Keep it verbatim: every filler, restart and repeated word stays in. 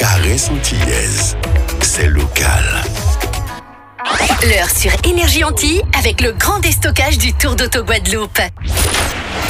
caresse antillaise. C'est local. L'heure sur Énergie Antilles avec le grand déstockage du Tour d'Auto Guadeloupe.